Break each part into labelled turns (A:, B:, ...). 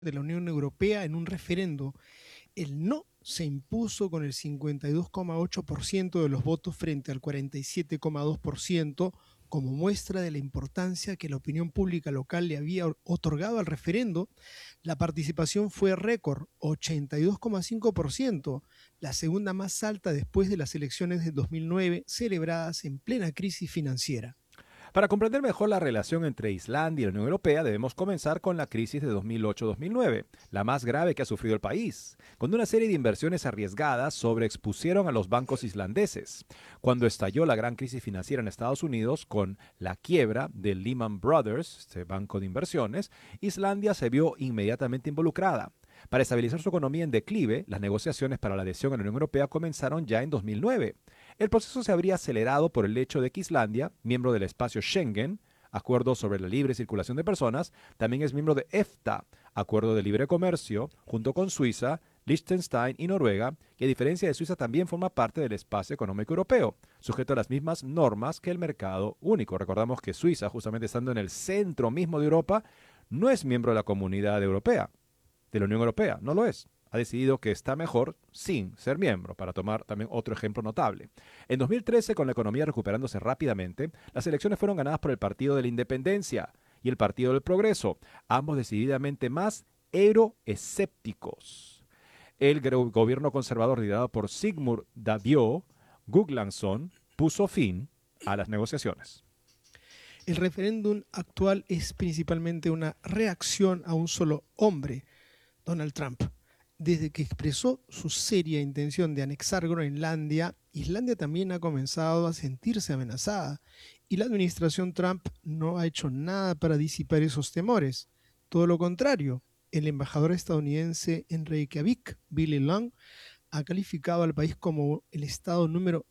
A: de la Unión Europea en un referendo. El no se impuso con el 52,8% de los votos frente al 47,2%, como muestra de la importancia que la opinión pública local le había otorgado al referendo. La participación fue récord, 82,5%, la segunda más alta después de las elecciones de 2009 celebradas en plena crisis financiera.
B: Para comprender mejor la relación entre Islandia y la Unión Europea, debemos comenzar con la crisis de 2008-2009, la más grave que ha sufrido el país, cuando una serie de inversiones arriesgadas sobreexpusieron a los bancos islandeses. Cuando estalló la gran crisis financiera en Estados Unidos con la quiebra de Lehman Brothers, este banco de inversiones, Islandia se vio inmediatamente involucrada. Para estabilizar su economía en declive, las negociaciones para la adhesión a la Unión Europea comenzaron ya en 2009. El proceso se habría acelerado por el hecho de que Islandia, miembro del espacio Schengen, Acuerdo sobre la libre circulación de personas, también es miembro de EFTA, Acuerdo de libre comercio, junto con Suiza, Liechtenstein y Noruega, que a diferencia de Suiza también forma parte del espacio económico europeo, sujeto a las mismas normas que el mercado único. Recordamos que Suiza, justamente estando en el centro mismo de Europa, no es miembro de la Comunidad Europea, de la Unión Europea, no lo es. Ha decidido que está mejor sin ser miembro, para tomar también otro ejemplo notable. En 2013, con la economía recuperándose rápidamente, las elecciones fueron ganadas por el Partido de la Independencia y el Partido del Progreso, ambos decididamente más euroescépticos. El gobierno conservador liderado por Sigmund Davío Gudlaugsson puso fin a las negociaciones.
A: El referéndum actual es principalmente una reacción a un solo hombre, Donald Trump. Desde que expresó su seria intención de anexar Groenlandia, Islandia también ha comenzado a sentirse amenazada y la administración Trump no ha hecho nada para disipar esos temores. Todo lo contrario, el embajador estadounidense en Reykjavik, Billy Long, ha calificado al país como el estado número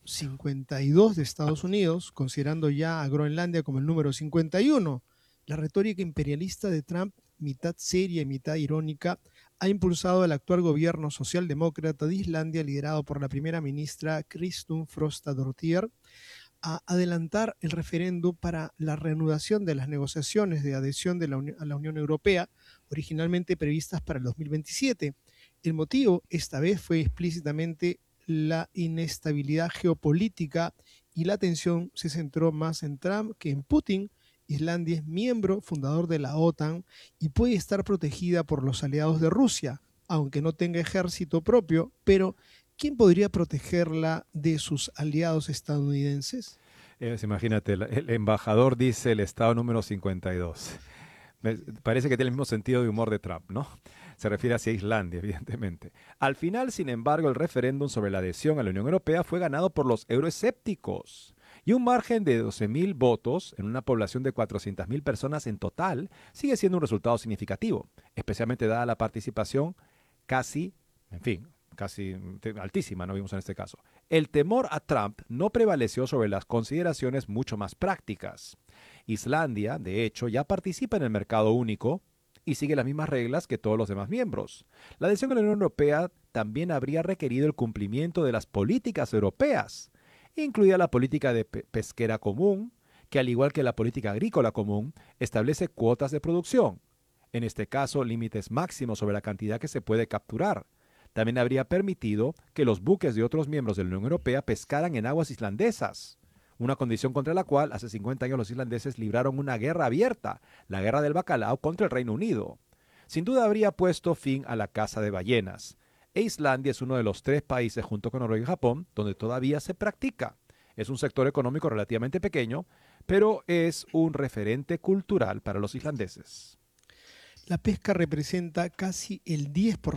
A: 52 de Estados Unidos, considerando ya a Groenlandia como el número 51. La retórica imperialista de Trump, mitad seria y mitad irónica, ha impulsado al actual gobierno socialdemócrata de Islandia, liderado por la primera ministra Kristrún Frostadóttir, a adelantar el referendo para la reanudación de las negociaciones de adhesión a la Unión Europea, originalmente previstas para el 2027. El motivo esta vez fue explícitamente la inestabilidad geopolítica y la atención se centró más en Trump que en Putin. Islandia es miembro fundador de la OTAN y puede estar protegida por los aliados de Rusia, aunque no tenga ejército propio, pero ¿quién podría protegerla de sus aliados estadounidenses?
B: Imagínate, el embajador dice el estado número 52. Parece que tiene el mismo sentido de humor de Trump, ¿no? Se refiere hacia Islandia, evidentemente. Al final, sin embargo, el referéndum sobre la adhesión a la Unión Europea fue ganado por los euroescépticos. Y un margen de 12.000 votos en una población de 400.000 personas en total sigue siendo un resultado significativo, especialmente dada la participación casi, en fin, casi altísima, no vimos en este caso. El temor a Trump no prevaleció sobre las consideraciones mucho más prácticas. Islandia, de hecho, ya participa en el mercado único y sigue las mismas reglas que todos los demás miembros. La adhesión a la Unión Europea también habría requerido el cumplimiento de las políticas europeas, incluida la política de pesquera común, que al igual que la política agrícola común, establece cuotas de producción. En este caso, límites máximos sobre la cantidad que se puede capturar. También habría permitido que los buques de otros miembros de la Unión Europea pescaran en aguas islandesas, una condición contra la cual hace 50 años los islandeses libraron una guerra abierta, la guerra del bacalao contra el Reino Unido. Sin duda habría puesto fin a la caza de ballenas. E Islandia es uno de los 3 países, junto con Noruega y Japón, donde todavía se practica. Es un sector económico relativamente pequeño, pero es un referente cultural para los islandeses.
A: La pesca representa casi el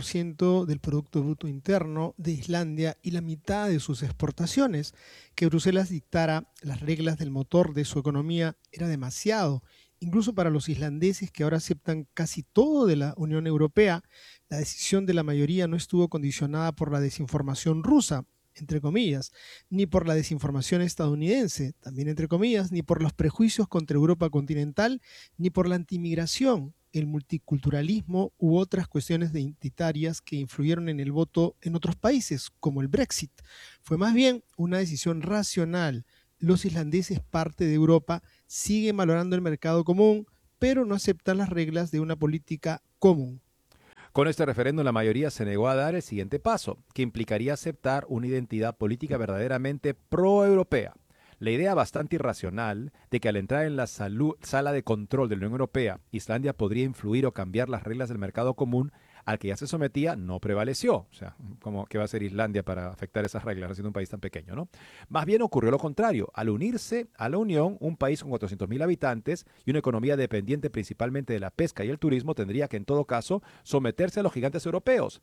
A: 10% del Producto Bruto Interno de Islandia y la mitad de sus exportaciones. Que Bruselas dictara las reglas del motor de su economía era demasiado, incluso para los islandeses que ahora aceptan casi todo de la Unión Europea. La decisión de la mayoría no estuvo condicionada por la desinformación rusa, entre comillas, ni por la desinformación estadounidense, también entre comillas, ni por los prejuicios contra Europa continental, ni por la antimigración, el multiculturalismo u otras cuestiones identitarias que influyeron en el voto en otros países, como el Brexit. Fue más bien una decisión racional. Los islandeses, parte de Europa, siguen valorando el mercado común, pero no aceptan las reglas de una política común.
B: Con este referéndum, la mayoría se negó a dar el siguiente paso, que implicaría aceptar una identidad política verdaderamente pro-europea. La idea bastante irracional de que al entrar en la sala de control de la Unión Europea, Islandia podría influir o cambiar las reglas del mercado común al que ya se sometía no prevaleció. O sea, ¿cómo que va a ser Islandia para afectar esas reglas, siendo un país tan pequeño, ¿no? Más bien ocurrió lo contrario. Al unirse a la Unión, un país con 400.000 habitantes y una economía dependiente principalmente de la pesca y el turismo tendría que, en todo caso, someterse a los gigantes europeos,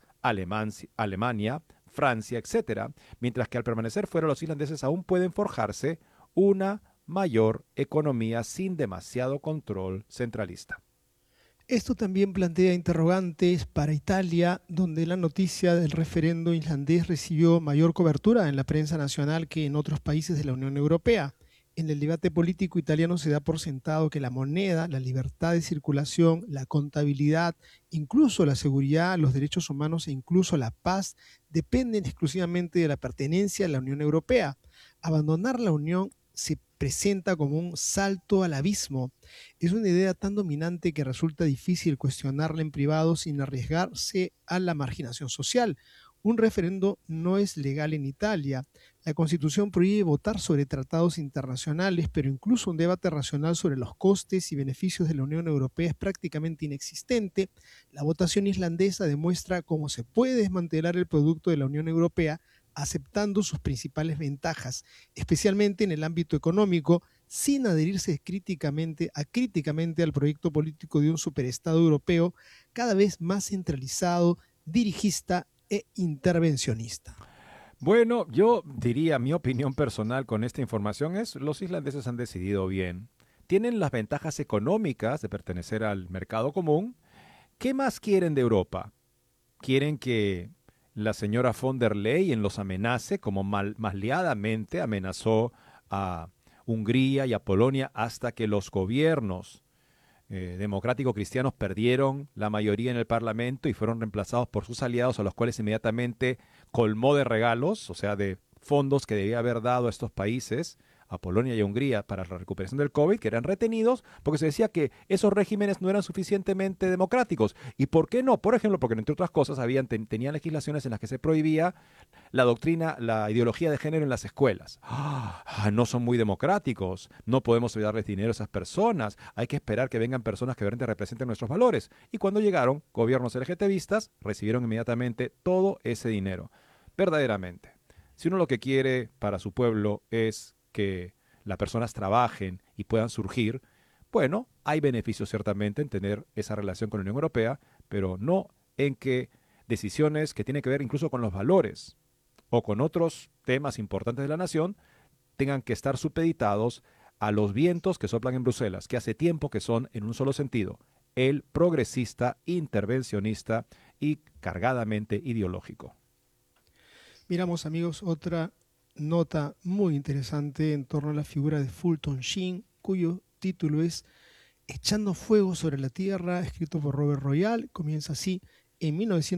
B: Alemania, Francia, etcétera, mientras que al permanecer fuera los islandeses aún pueden forjarse una mayor economía sin demasiado control centralista.
A: Esto también plantea interrogantes para Italia, donde la noticia del referendo islandés recibió mayor cobertura en la prensa nacional que en otros países de la Unión Europea. En el debate político italiano se da por sentado que la moneda, la libertad de circulación, la contabilidad, incluso la seguridad, los derechos humanos e incluso la paz dependen exclusivamente de la pertenencia a la Unión Europea. Abandonar la Unión se presenta como un salto al abismo. Es una idea tan dominante que resulta difícil cuestionarla en privado sin arriesgarse a la marginación social. Un referendo no es legal en Italia. La Constitución prohíbe votar sobre tratados internacionales, pero incluso un debate racional sobre los costes y beneficios de la Unión Europea es prácticamente inexistente. La votación islandesa demuestra cómo se puede desmantelar el producto de la Unión Europea aceptando sus principales ventajas, especialmente en el ámbito económico, sin adherirse críticamente al proyecto político de un superestado europeo cada vez más centralizado, dirigista e intervencionista.
B: Bueno, yo diría, mi opinión personal con esta información es, los islandeses han decidido bien. Tienen las ventajas económicas de pertenecer al mercado común. ¿Qué más quieren de Europa? Quieren que la señora von der Leyen los amenace, como malliadamente amenazó a Hungría y a Polonia hasta que los gobiernos democrático-cristianos perdieron la mayoría en el Parlamento y fueron reemplazados por sus aliados, a los cuales inmediatamente colmó de regalos, o sea, de fondos que debía haber dado a estos países, a Polonia y a Hungría, para la recuperación del COVID, que eran retenidos, porque se decía que esos regímenes no eran suficientemente democráticos. ¿Y por qué no? Por ejemplo, porque entre otras cosas tenían legislaciones en las que se prohibía la doctrina, la ideología de género en las escuelas. No son muy democráticos, no podemos darles dinero a esas personas, hay que esperar que vengan personas que realmente representen nuestros valores. Y cuando llegaron gobiernos LGTBistas, recibieron inmediatamente todo ese dinero. Verdaderamente, si uno lo que quiere para su pueblo es que las personas trabajen y puedan surgir, bueno, hay beneficios ciertamente en tener esa relación con la Unión Europea, pero no en que decisiones que tienen que ver incluso con los valores o con otros temas importantes de la nación tengan que estar supeditados a los vientos que soplan en Bruselas, que hace tiempo que son en un solo sentido, el progresista, intervencionista y cargadamente ideológico.
A: Miramos, amigos, otra nota muy interesante en torno a la figura de Fulton Sheen, cuyo título es Echando fuego sobre la tierra, escrito por Robert Royal. Comienza así: en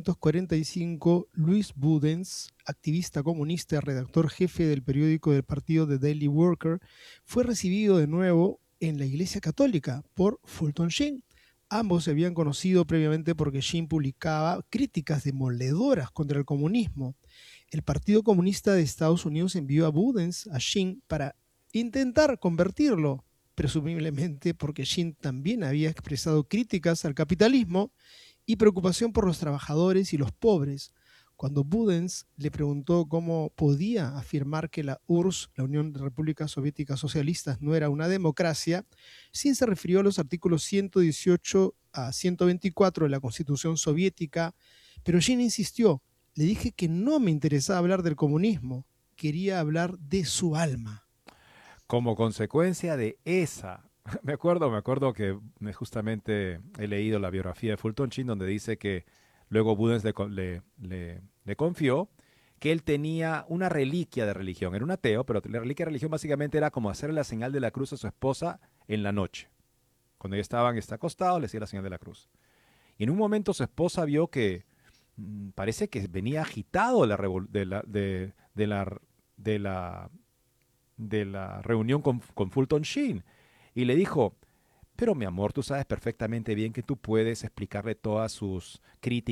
A: 1945, Louis Budens, activista comunista y redactor jefe del periódico del partido The Daily Worker, fue recibido de nuevo en la Iglesia Católica por Fulton Sheen. Ambos se habían conocido previamente porque Sheen publicaba críticas demoledoras contra el comunismo. El Partido Comunista de Estados Unidos envió a Budens a Sheen para intentar convertirlo, presumiblemente porque Sheen también había expresado críticas al capitalismo y preocupación por los trabajadores y los pobres. Cuando Budens le preguntó cómo podía afirmar que la URSS, la Unión de Repúblicas Soviéticas Socialistas, no era una democracia, Sheen se refirió a los artículos 118 a 124 de la Constitución soviética, pero Sheen insistió: le dije que no me interesaba hablar del comunismo, quería hablar de su alma.
B: Como consecuencia de esa, me acuerdo que justamente he leído la biografía de Fulton Sheen donde dice que luego Budens le confió que él tenía una reliquia de religión. Era un ateo, pero la reliquia de religión básicamente era como hacerle la señal de la cruz a su esposa en la noche. Cuando ellos estaban acostados, le hacía la señal de la cruz. Y en un momento su esposa vio que parece que venía agitado de la reunión con Fulton Sheen. Y le dijo: pero mi amor, tú sabes perfectamente bien que tú puedes explicarle todas sus críticas